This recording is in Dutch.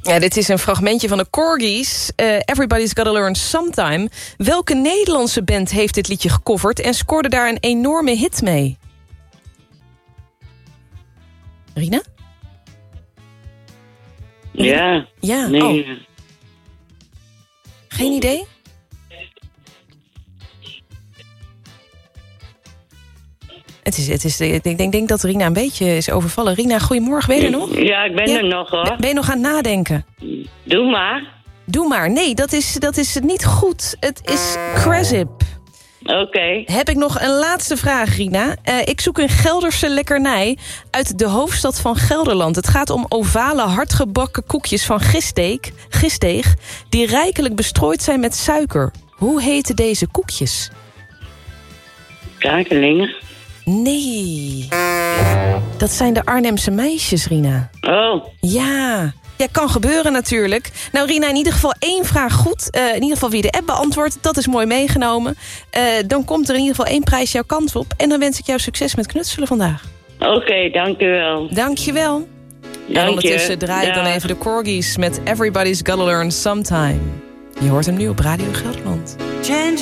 Ja, dit is een fragmentje van de Corgis. Everybody's Gotta Learn Sometime. Welke Nederlandse band heeft dit liedje gecoverd en scoorde daar een enorme hit mee? Rina? Ja. Ja, Nee. oh. Geen idee? Ik denk dat Rina een beetje is overvallen. Rina, goedemorgen, ben je er nog? Ja, ik ben er nog, hoor. Ben je nog aan het nadenken? Doe maar. Doe maar. Nee, dat is niet goed. Het is Cresip. Oké. Heb ik nog een laatste vraag, Rina. Ik zoek een Gelderse lekkernij uit de hoofdstad van Gelderland. Het gaat om ovale, hardgebakken koekjes van gistdeeg... die rijkelijk bestrooid zijn met suiker. Hoe heten deze koekjes? Kakelingen. Nee. Dat zijn de Arnhemse meisjes, Rina. Oh. Ja, kan gebeuren natuurlijk. Nou, Rina, in ieder geval 1 vraag goed. In ieder geval wie de app beantwoordt, dat is mooi meegenomen. Dan komt er in ieder geval 1 prijs jouw kant op. En dan wens ik jou succes met knutselen vandaag. Oké, dank u wel. Dank je wel. En ondertussen draai ik dan even de Corgis met Everybody's Gotta Learn Sometime. Je hoort hem nu op Radio Gelderland.